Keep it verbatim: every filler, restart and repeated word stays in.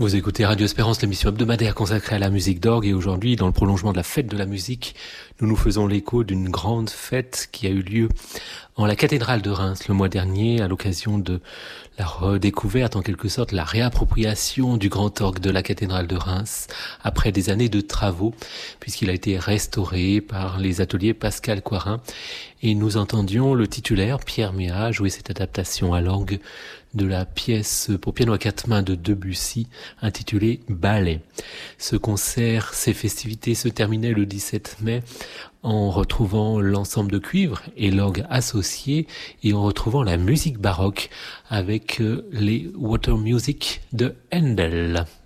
Vous écoutez Radio Espérance, l'émission hebdomadaire consacrée à la musique d'orgue, et aujourd'hui, dans le prolongement de la fête de la musique, nous nous faisons l'écho d'une grande fête qui a eu lieu en la cathédrale de Reims le mois dernier, à l'occasion de la redécouverte, en quelque sorte, la réappropriation du grand orgue de la cathédrale de Reims, après des années de travaux, puisqu'il a été restauré par les ateliers Pascal Coirin, et nous entendions le titulaire, Pierre Méa, jouer cette adaptation à l'orgue de la pièce pour piano à quatre mains de Debussy, intitulée Ballet. Ce concert, ces festivités se terminaient le dix-sept mai en retrouvant l'ensemble de cuivre et l'orgue associé, et en retrouvant la musique baroque avec les Water Music de Handel.